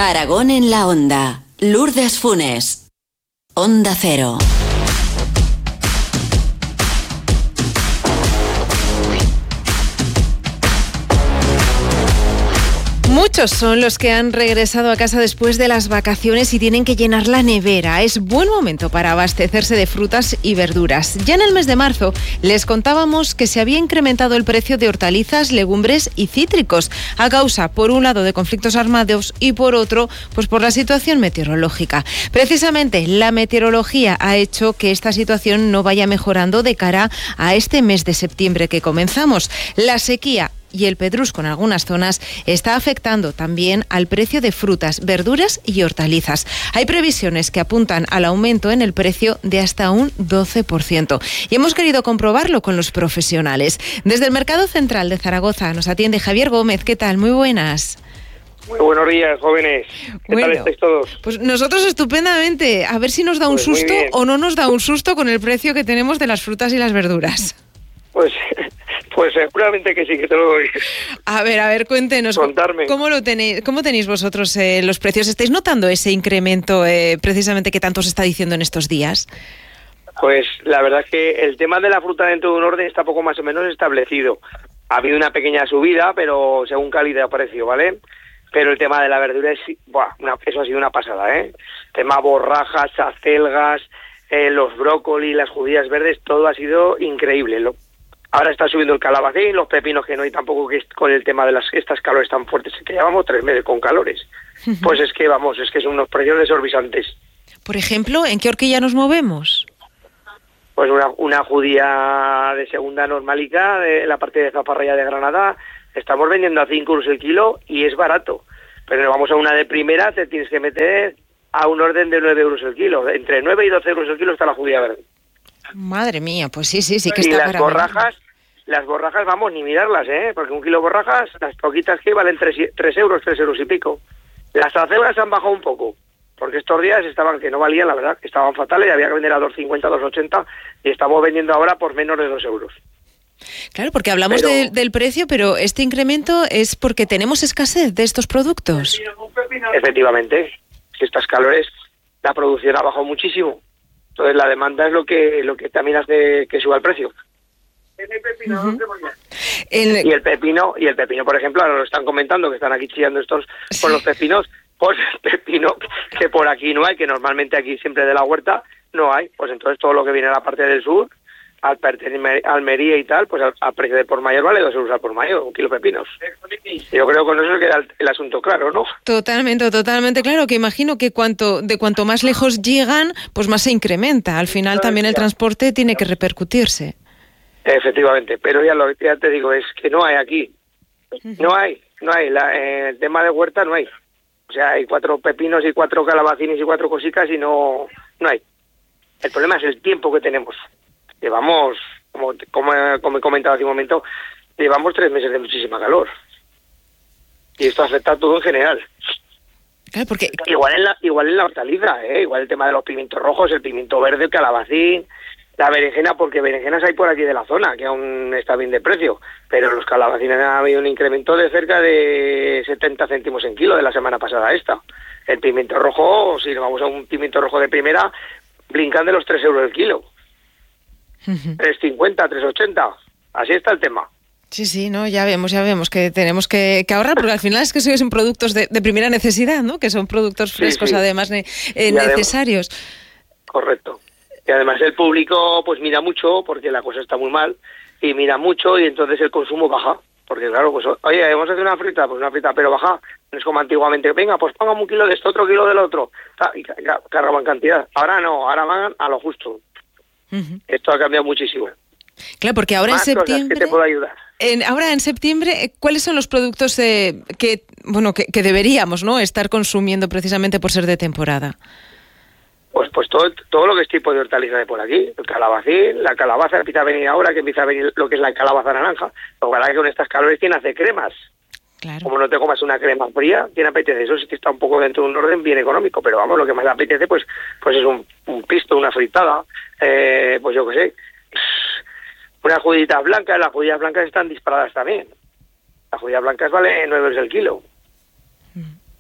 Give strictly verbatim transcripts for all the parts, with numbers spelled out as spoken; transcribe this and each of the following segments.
Aragón en la Onda. Lourdes Funes. Onda Cero. Muchos son los que han regresado a casa después de las vacaciones y tienen que llenar la nevera. Es buen momento para abastecerse de frutas y verduras. Ya en el mes de marzo les contábamos que se había incrementado el precio de hortalizas, legumbres y cítricos a causa, por un lado, de conflictos armados y por otro, pues por la situación meteorológica. Precisamente la meteorología ha hecho que esta situación no vaya mejorando de cara a este mes de septiembre que comenzamos. La sequía y el pedrusco en algunas zonas está afectando también al precio de frutas, verduras y hortalizas. Hay previsiones que apuntan al aumento en el precio de hasta un doce por ciento. Y hemos querido comprobarlo con los profesionales. Desde el Mercado Central de Zaragoza nos atiende Javier Gómez. ¿Qué tal? Muy buenas. Muy buenos días, jóvenes. ¿Qué bueno, tal estáis todos? Pues nosotros estupendamente. A ver si nos da un pues susto o no nos da un susto con el precio que tenemos de las frutas y las verduras. Pues... Pues seguramente que sí, que te lo doy. A ver, a ver, cuéntenos. Contarme. ¿Cómo lo tenéis, cómo tenéis vosotros eh, los precios? ¿Estáis notando ese incremento eh, precisamente que tanto se está diciendo en estos días? Pues la verdad es que el tema de la fruta dentro de un orden está poco más o menos establecido. Ha habido una pequeña subida, pero según calidad-precio, ¿vale? Pero el tema de la verdura, es, buah, una, eso ha sido una pasada, ¿eh? Tema borrajas, acelgas, eh, los brócolis, las judías verdes, todo ha sido increíble. Lo, Ahora está subiendo el calabacín, los pepinos que no hay tampoco, que con el tema de las estas calores tan fuertes, que llevamos tres meses con calores. Pues es que, vamos, es que son unos precios desorbitantes. Por ejemplo, ¿en qué horquilla nos movemos? Pues una, una judía de segunda normalica, de la parte de Zaparraya de Granada, estamos vendiendo a cinco euros el kilo y es barato. Pero vamos a una de primera, te tienes que meter a un orden de nueve euros el kilo. Entre nueve y doce euros el kilo está la judía verde. Madre mía, pues sí, sí, sí que y está las borrajas, las borrajas, vamos, ni mirarlas, ¿eh? Porque un kilo de borrajas, las poquitas que valen tres euros, tres euros y pico. Las acelgas han bajado un poco, porque estos días estaban, que no valían, la verdad, que estaban fatales, y había que vender a dos cincuenta, dos ochenta, y estamos vendiendo ahora por menos de dos euros. Claro, porque hablamos pero, de, del precio, pero este incremento es porque tenemos escasez de estos productos. Efectivamente, si estas calores, la producción ha bajado muchísimo. Entonces la demanda es lo que lo que también hace que suba el precio. Uh-huh. el... Y el pepino, y el pepino, por ejemplo, ahora lo están comentando, que están aquí chillando estos sí. Con los pepinos, pues el pepino que por aquí no hay, que normalmente aquí siempre de la huerta no hay, pues entonces todo lo que viene a la parte del sur, al pertenecer a Almería y tal, pues al, al precio de por mayor vale dos euros al por mayor, un kilo de pepinos. Yo creo que con eso queda el, el asunto claro, ¿no? Totalmente, totalmente claro, que imagino que cuanto de cuanto más lejos llegan, pues más se incrementa. Al final también el transporte tiene que repercutirse. Efectivamente, pero ya lo ya te digo, es que no hay aquí. No hay, no hay. La, eh, el tema de huerta no hay. O sea, hay cuatro pepinos y cuatro calabacines y cuatro cositas y no, no hay. El problema es el tiempo que tenemos. Llevamos, como, como, como he comentado hace un momento, llevamos tres meses de muchísima calor. Y esto afecta a todo en general. Claro, porque... Igual en la, igual en la hortaliza, ¿eh? Igual el tema de los pimientos rojos, el pimiento verde, el calabacín, la berenjena, porque berenjenas hay por aquí de la zona, que aún está bien de precio. Pero los calabacines ha habido un incremento de cerca de setenta céntimos en kilo de la semana pasada esta. El pimiento rojo, si nos vamos a un pimiento rojo de primera, brincan de los tres euros el kilo. tres cincuenta, tres ochenta, así está el tema. Sí, sí, no, ya vemos, ya vemos que tenemos que, que ahorrar, porque al final es que son productos de, de primera necesidad, ¿no? Que son productos frescos, sí, sí. además eh, necesarios. Además, correcto. Y además el público pues mira mucho, porque la cosa está muy mal, y mira mucho y entonces el consumo baja. Porque claro, pues oye, vamos a hacer una frita, pues una frita, pero baja. No es como antiguamente, venga, pues pongamos un kilo de esto, otro kilo del otro. Y cargaban cantidad. Ahora no, ahora van a lo justo. Uh-huh. Esto ha cambiado muchísimo. Claro, porque ahora Más en septiembre... cosas que te puedo ayudar. En, ahora en septiembre, ¿cuáles son los productos eh, que bueno que, que deberíamos no estar consumiendo precisamente por ser de temporada? Pues pues todo todo lo que es tipo de hortaliza de por aquí, el calabacín, la calabaza empieza a venir ahora, que empieza a venir lo que es la calabaza naranja. Lo que con estas calores tiene hace cremas. Claro. Como no te comas una crema fría, tiene apetece. Eso sí que está un poco dentro de un orden bien económico, pero vamos, lo que más apetece pues pues es un, un pisto, una fritada, eh, pues yo qué sé, unas judías blancas. Las judías blancas están disparadas también. Las judías blancas valen nueve euros el kilo.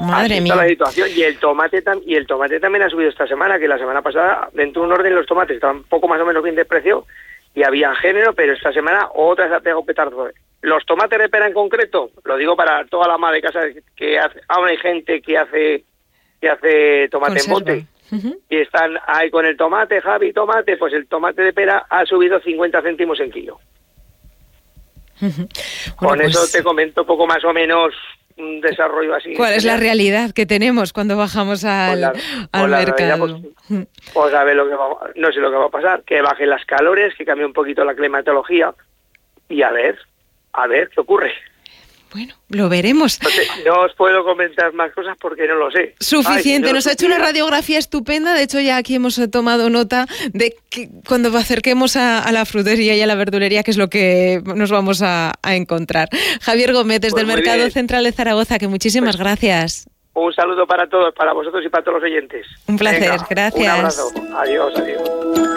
Madre Así mía. está la situación. Y el tomate tam- y el tomate también ha subido esta semana, que la semana pasada, dentro de un orden, los tomates estaban un poco más o menos bien de precio y había género, pero esta semana otra se ha pegado petardo. Los tomates de pera en concreto, lo digo para toda la ama de casa que hace, aún hay gente que hace que hace tomate Conserva. en bote. Uh-huh. Y están ahí con el tomate, Javi, tomate, pues el tomate de pera ha subido cincuenta céntimos en kilo. Uh-huh. Bueno, Con pues, eso te comento poco más o menos un desarrollo así. ¿cuál es la realidad que tenemos cuando bajamos al, la- al con la mercado? realidad, pues, Pues a ver lo que va, no sé lo que va a pasar, que bajen las calores, que cambie un poquito la climatología y a ver, a ver qué ocurre. Bueno, lo veremos. No, te- no os puedo comentar más cosas porque no lo sé. Suficiente, Ay, si no nos lo ha hecho una supiera. radiografía estupenda, de hecho ya aquí hemos eh, tomado nota de que cuando acerquemos a, a la frutería y a la verdulería, que es lo que nos vamos a, a encontrar. Javier Gómez, desde Pues el muy Mercado bien. Central de Zaragoza, que muchísimas Pues- gracias. Un saludo para todos, para vosotros y para todos los oyentes. Un placer, Venga, gracias. Un abrazo. Adiós, adiós.